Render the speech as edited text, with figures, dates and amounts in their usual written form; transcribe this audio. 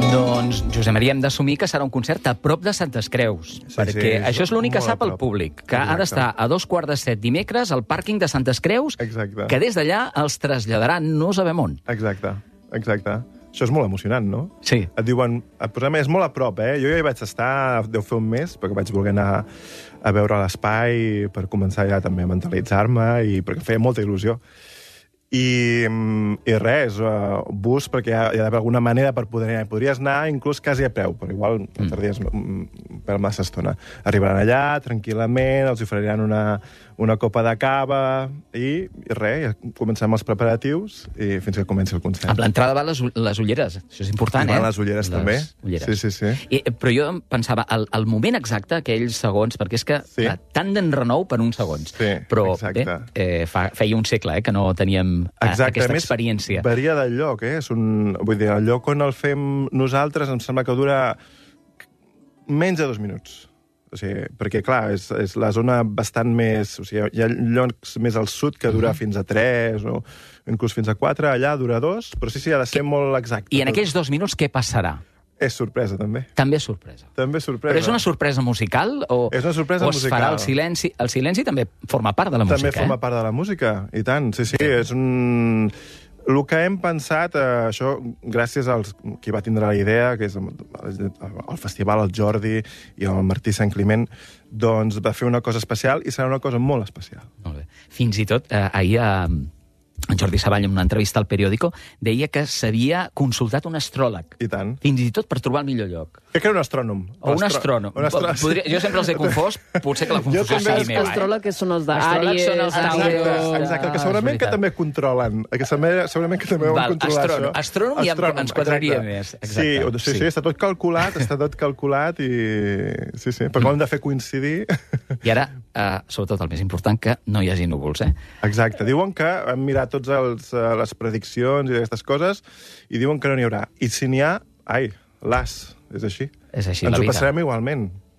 Doncs, Josep Maria, hem d'assumir que serà un concert a prop de Santes Creus, perquè això és l'únic que sap el públic, que ha d'estar a 2:45 dimecres al pàrquing de Santes Creus, que des d'allà els traslladaran no sabem on. Exacte. Això és molt emocionant, no? Sí. Et diuen, és molt a prop, eh? Jo ja hi vaig estar, deu fer un mes, perquè vaig voler anar a veure l'espai per començar ja també a mentalitzar-me i perquè feia molta il·lusió. I res, bus, perquè hi ha d'haver alguna manera per poder anar. Podries anar inclús quasi a peu, però igual tardies per massa estona. Arribaran allà, tranquil·lament, els oferiran una copa de cava i res, ja comencem els preparatius i fins que comenci el concert. Amb l'entrada van les ulleres, això és important, van les ulleres també. Sí. Però jo em pensava, el moment exacte, aquells segons, perquè és que tant d'enrenou per uns segons. Però bé, feia un segle que no teníem aquesta experiència. Varia del lloc, vull dir, el lloc on el fem nosaltres em sembla que dura menys de 2 minuts. O sigui, perquè, clar, és la zona bastant més... O sigui, hi ha llocs més al sud que dura fins a 3 o inclús fins a 4. Allà dura 2, però sí, ha de ser molt exacte. I en aquells 2 minuts què passarà? És sorpresa, també. També és sorpresa. Però és una sorpresa musical? És una sorpresa musical. O es farà el silenci? El silenci també forma part de la música, També forma part de la música, i tant. Sí, és un... El que hem pensat, això, gràcies als qui va tindre la idea, que és el festival, el Jordi i el Martí Sant Climent, doncs va fer una cosa especial i serà una cosa molt especial. Molt bé. Fins i tot, ahir en Jordi Savall, en una entrevista al Periódico, deia que s'havia consultat un astròleg. I tant. Fins i tot per trobar el millor lloc. Crec que era un astrònom. O un astrònom. Jo sempre els he confós, potser que la confusió sigui meva. Astròlegs són els d'Àries, Exacte, que segurament que també controlen. Segurament que també ho han controlat, això. Astrònom ja ens quadraria més. Sí, està tot calculat i... Sí, però ho hem de fer coincidir. I ara, sobretot el més important, que no hi hagi núvols, Exacte. Diuen que hem mirat totes les prediccions i aquestes coses i diuen que no n'hi haurà. I si n'hi ha, l'as. És així. És així, ens ho passarem igualment.